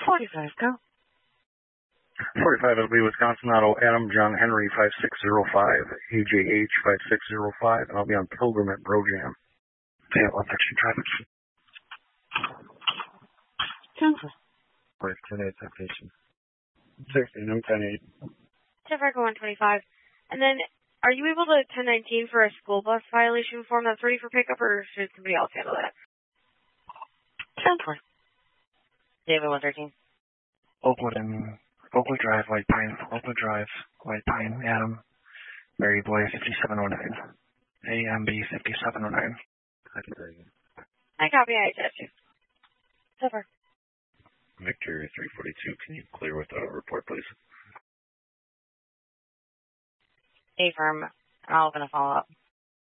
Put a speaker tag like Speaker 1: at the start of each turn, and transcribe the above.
Speaker 1: 45, go.
Speaker 2: 45, it'll be Wisconsin Auto, Adam John Henry 5605, AJH 5605, and I'll be on Pilgrim at Brojam. Yeah, 113 traffic.
Speaker 1: 10-4.
Speaker 2: Wait, 10-8 citation. 16, I'm 10-8.
Speaker 1: 125. And then, are you able to 1019 for a school bus violation form that's ready for pickup, or should somebody else handle that? 10-4. David 113.
Speaker 2: Oakwood Drive, White Pine. Oakwood Drive, White Pine, Adam. Mary Boy 5709. AMB 5709.
Speaker 1: I copy, I attach you. Over.
Speaker 2: Victor 342, can you clear with a report, please?
Speaker 1: A-firm, I'll open a follow-up.